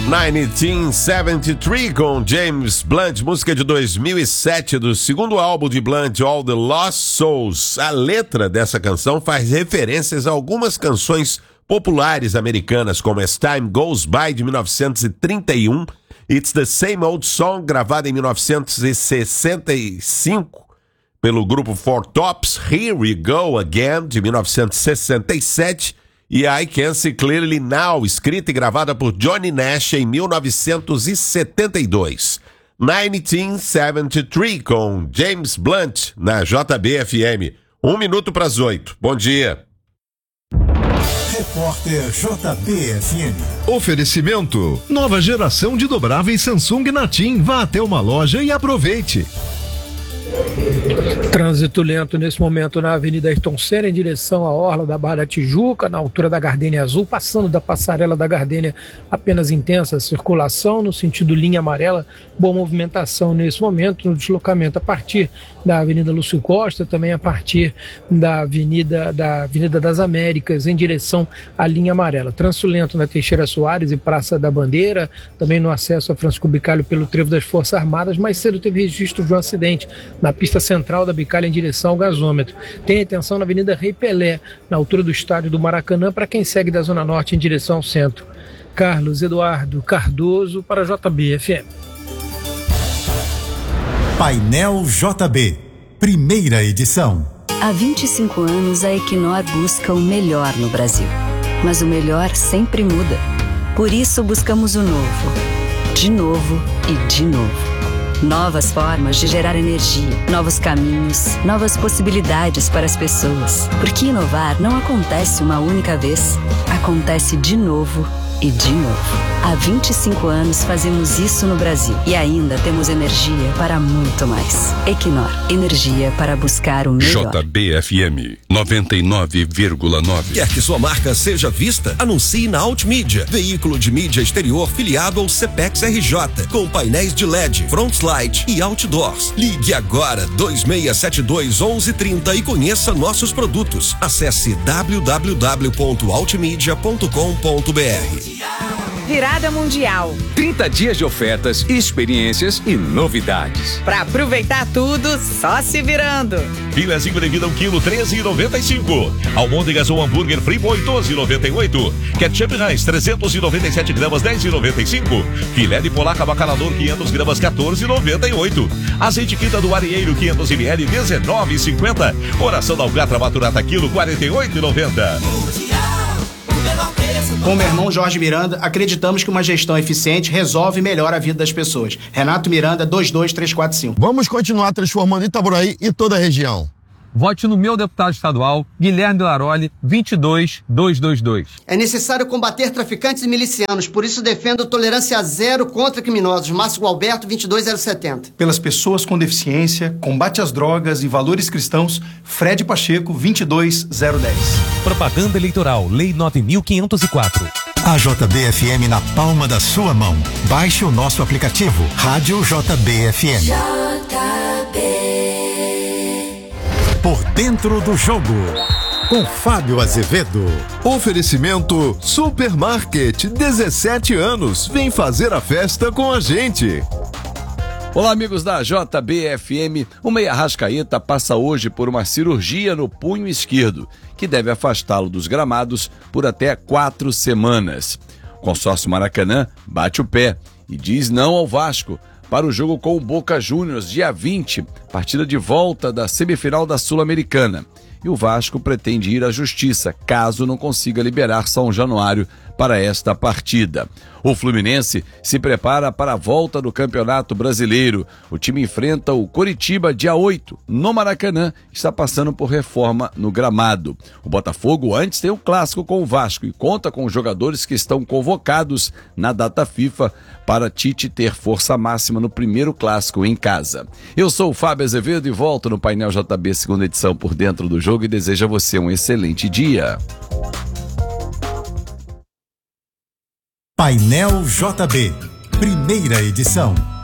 1973 com James Blunt, música de 2007 do segundo álbum de Blunt, All the Lost Souls. A letra dessa canção faz referências a algumas canções populares americanas, como As Time Goes By, de 1931, It's the Same Old Song, gravada em 1965 pelo grupo Four Tops, Here We Go Again, de 1967, e I Can See Clearly Now, escrita e gravada por Johnny Nash em 1972. 1973 com James Blunt na JB-FM. 1 minuto para as 8. Bom dia. Repórter JB-FM. Oferecimento: nova geração de dobráveis Samsung na TIM. Vá até uma loja e aproveite. Trânsito lento nesse momento na Avenida Ayrton Senna, em direção à Orla da Barra da Tijuca, na altura da Gardênia Azul, passando da passarela da Gardênia, apenas intensa circulação no sentido linha amarela, boa movimentação nesse momento no deslocamento a partir da Avenida Lúcio Costa, também a partir da Avenida das Américas, em direção à linha amarela. Trânsito lento na Teixeira Soares e Praça da Bandeira, também no acesso a Francisco Bicalho pelo Trevo das Forças Armadas. Mais cedo teve registro de um acidente na pista central da Bicalha em direção ao gasômetro. Tem atenção na Avenida Rei Pelé, na altura do estádio do Maracanã, para quem segue da Zona Norte em direção ao centro. Carlos Eduardo Cardoso para JB-FM. Painel JB, primeira edição. Há 25 anos a Equinor busca o melhor no Brasil. Mas o melhor sempre muda. Por isso buscamos o novo. De novo e de novo. Novas formas de gerar energia, novos caminhos, novas possibilidades para as pessoas. Porque inovar não acontece uma única vez, acontece de novo e de novo. Há 25 anos fazemos isso no Brasil e ainda temos energia para muito mais. Equinor, energia para buscar o melhor. JB-FM 99,9. Quer que sua marca seja vista? Anuncie na Altmídia, veículo de mídia exterior filiado ao Cepex RJ, com painéis de LED, frontlight e outdoors. Ligue agora 2672-1130 e conheça nossos produtos. Acesse www.altmedia.com.br. Virada Mundial. 30 dias de ofertas, experiências e novidades. Pra aproveitar tudo, só se virando. Filezinho bem-vindo 1 quilo, R$13,95. Almôndegas ou hambúrguer Friboi, R$12,98. Ketchup Heinz, 397 gramas, R$10,95. Filé de polaca bacalador, 500 gramas, R$14,98. Azeite quinta do Arieiro, 500 ml, R$19,50. Oração da Alcatra Maturata, quilo, R$48,90. Com meu irmão Jorge Miranda, acreditamos que uma gestão eficiente resolve e melhora a vida das pessoas. Renato Miranda, 22345. Vamos continuar transformando Itaboraí e toda a região. Vote no meu deputado estadual, Guilherme Laroli, 22222. É necessário combater traficantes e milicianos, por isso defendo tolerância zero contra criminosos. Márcio Gualberto, 22070. Pelas pessoas com deficiência, combate às drogas e valores cristãos, Fred Pacheco, 22010. Propaganda eleitoral, Lei 9504. A JB-FM na palma da sua mão. Baixe o nosso aplicativo, Rádio JB-FM. Por dentro do jogo, com Fábio Azevedo. Oferecimento Supermarket, 17 anos. Vem fazer a festa com a gente. Olá, amigos da JB-FM. O Meia Arrascaeta passa hoje por uma cirurgia no punho esquerdo, que deve afastá-lo dos gramados por até 4 semanas. O consórcio Maracanã bate o pé e diz não ao Vasco para o jogo com o Boca Juniors, dia 20, partida de volta da semifinal da Sul-Americana. E o Vasco pretende ir à justiça, caso não consiga liberar São Januário para esta partida. O Fluminense se prepara para a volta do Campeonato Brasileiro. O time enfrenta o Coritiba dia 8, no Maracanã, está passando por reforma no gramado. O Botafogo antes tem um clássico com o Vasco e conta com os jogadores que estão convocados na data FIFA para Tite ter força máxima no primeiro clássico em casa. Eu sou o Fábio Azevedo e volto no Painel JB, segunda edição, por dentro do jogo, e desejo a você um excelente dia. Painel JB, primeira edição.